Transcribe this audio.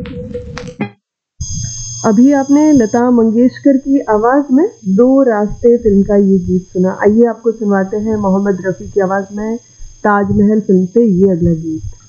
अभी आपने लता मंगेशकर की आवाज़ में दो रास्ते फिल्म का ये गीत सुना। आइए आपको सुनवाते हैं मोहम्मद रफ़ी की आवाज़ में ताजमहल फिल्म से ये अगला गीत।